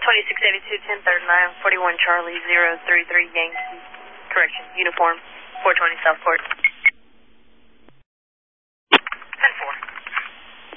2682, 1039, 41 Charlie, 033 Yankee. Correction, uniform, 420 Southport.